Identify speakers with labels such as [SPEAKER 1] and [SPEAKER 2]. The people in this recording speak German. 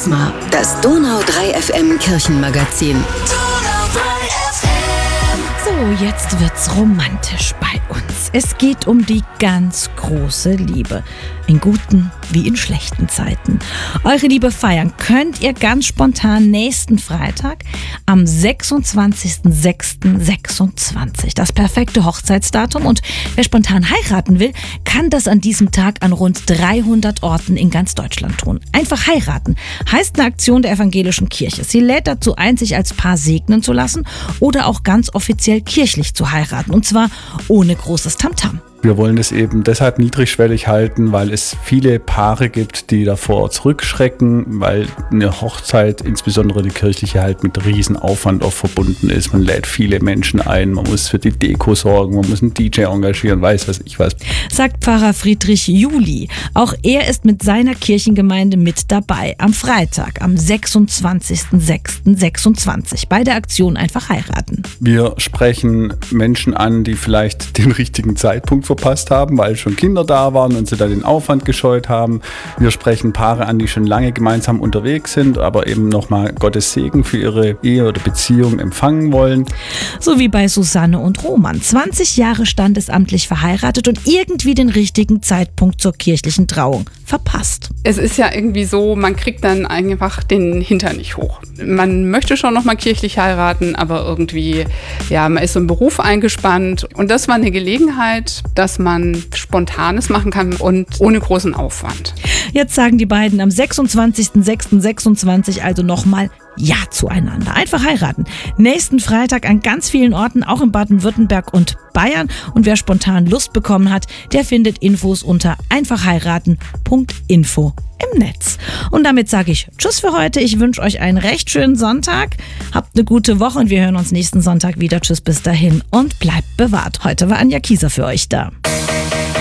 [SPEAKER 1] Charisma, das Donau 3 FM Kirchenmagazin.
[SPEAKER 2] So, jetzt wird's romantisch bei uns. Es geht um die ganz große Liebe. In guten wie in schlechten Zeiten. Eure Liebe feiern könnt ihr ganz spontan nächsten Freitag am 26.06.26. Das perfekte Hochzeitsdatum, und wer spontan heiraten will, kann das an diesem Tag an rund 300 Orten in ganz Deutschland tun. Einfach heiraten heißt eine Aktion der evangelischen Kirche. Sie lädt dazu ein, sich als Paar segnen zu lassen oder auch ganz offiziell kirchlich zu heiraten, und zwar ohne großes Tamtam.
[SPEAKER 3] Wir wollen es eben deshalb niedrigschwellig halten, weil es viele Paare gibt, die davor zurückschrecken, weil eine Hochzeit, insbesondere die kirchliche, halt mit Riesenaufwand auch verbunden ist. Man lädt viele Menschen ein, man muss für die Deko sorgen, man muss einen DJ engagieren, weiß was ich was.
[SPEAKER 2] Sagt Pfarrer Friedrich Juli. Auch er ist mit seiner Kirchengemeinde mit dabei. Am Freitag, am 26.06.26. Bei der Aktion Einfach heiraten.
[SPEAKER 3] Wir sprechen Menschen an, die vielleicht den richtigen Zeitpunkt verpasst haben, weil schon Kinder da waren und sie da den Aufwand gescheut haben. Wir sprechen Paare an, die schon lange gemeinsam unterwegs sind, aber eben nochmal Gottes Segen für ihre Ehe oder Beziehung empfangen wollen.
[SPEAKER 2] So wie bei Susanne und Roman. 20 Jahre standesamtlich verheiratet und irgendwie den richtigen Zeitpunkt zur kirchlichen Trauung verpasst.
[SPEAKER 4] Es ist ja irgendwie so, man kriegt dann einfach den Hintern nicht hoch. Man möchte schon nochmal kirchlich heiraten, aber irgendwie, ja, man ist so im Beruf eingespannt. Und das war eine Gelegenheit, dass man Spontanes machen kann und ohne großen Aufwand.
[SPEAKER 2] Jetzt sagen die beiden am 26.06.26 also nochmal Ja zueinander. Einfach heiraten. Nächsten Freitag an ganz vielen Orten, auch in Baden-Württemberg und Bayern. Und wer spontan Lust bekommen hat, der findet Infos unter einfachheiraten.info im Netz. Und damit sage ich Tschüss für heute. Ich wünsche euch einen recht schönen Sonntag. Habt eine gute Woche und wir hören uns nächsten Sonntag wieder. Tschüss bis dahin und bleibt bewahrt. Heute war Anja Kieser für euch da.